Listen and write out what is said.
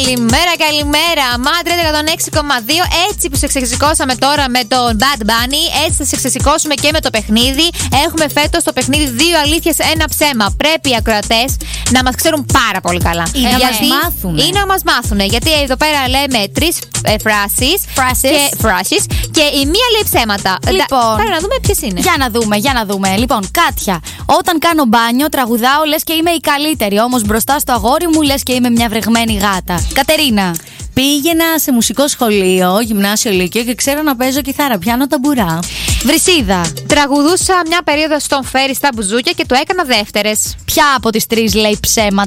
Καλημέρα, καλημέρα. Μάντρε 106,2. Έτσι που σε ξεσηκώσαμε τώρα με τον Bad Bunny, έτσι θα σε ξεσηκώσουμε και με το παιχνίδι. Έχουμε φέτος το παιχνίδι 2 αλήθειες, 1 ψέμα. Πρέπει οι ακροατές να μας ξέρουν πάρα πολύ καλά. Ή να μας μάθουν. Ή να μας μάθουν. Γιατί εδώ πέρα λέμε 3 φράσεις και η μία λέει ψέματα. Λοιπόν, πρέπει να δούμε ποιες είναι. Για να δούμε. Λοιπόν, Κάτια, όταν κάνω μπάνιο, τραγουδάω λες και είμαι η καλύτερη. Όμως μπροστά στο αγόρι μου λες και είμαι μια βρεγμένη γάτα. Κατερίνα. Πήγαινα σε μουσικό σχολείο, γυμνάσιο, λύκειο και ξέρω να παίζω κιθάρα. Πιάνω ταμπουρά. Βρυσίδα. Τραγουδούσα μια περίοδο στον Φέρι στα μπουζούκια και το έκανα δεύτερες. Ποια από τις 3 λέει ψέματα?